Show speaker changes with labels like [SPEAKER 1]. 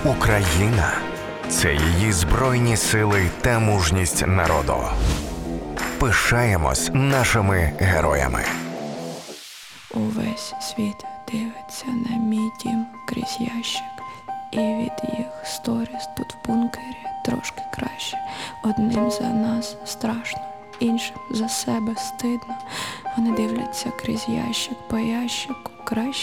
[SPEAKER 1] Україна – це її збройні сили та мужність народу. Пишаємось нашими героями.
[SPEAKER 2] Увесь світ дивиться на мій дім крізь ящик. І від їх сторіс тут в бункері трошки краще. Одним за нас страшно, іншим за себе стидно. Вони дивляться крізь ящик по ящику краще.